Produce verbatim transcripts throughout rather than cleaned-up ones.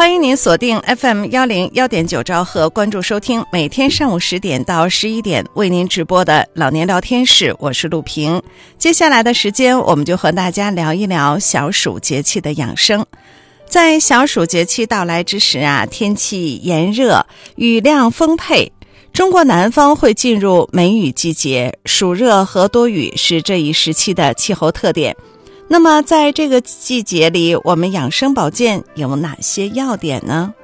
欢迎您锁定 F M 一零一点九兆赫，关注收听每天上午十点到十一点为您直播的老年聊天室，我是陆平。接下来的时间，我们就和大家聊一聊小暑节气的养生。在小暑节气到来之时啊，天气炎热，雨量丰沛，中国南方会进入梅雨季节，暑热和多雨是这一时期的气候特点。那么在这个季节里，我们养生保健有哪些要点呢？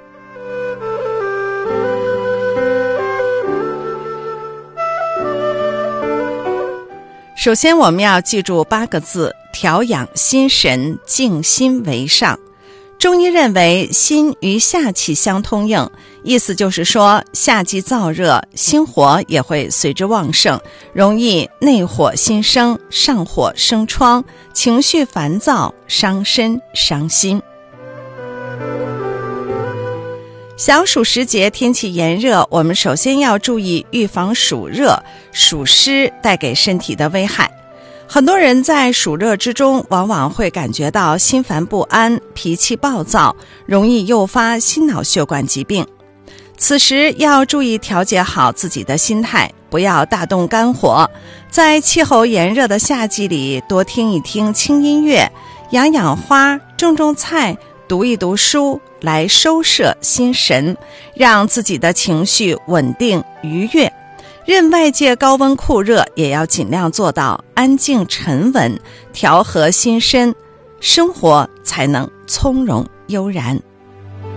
首先我们要记住八个字：调养心神，静心为上。中医认为心与夏气相通应，意思就是说夏季燥热，心火也会随之旺盛，容易内火心生，上火生疮，情绪烦躁，伤身伤心。小暑时节天气炎热，我们首先要注意预防暑热、暑湿带给身体的危害。很多人在暑热之中往往会感觉到心烦不安，脾气暴躁，容易诱发心脑血管疾病。此时要注意调节好自己的心态，不要大动肝火。在气候炎热的夏季里，多听一听轻音乐，养养花，种种菜，读一读书，来收摄心神，让自己的情绪稳定愉悦。任外界高温酷热，也要尽量做到安静沉稳，调和心身，生活才能从容悠然。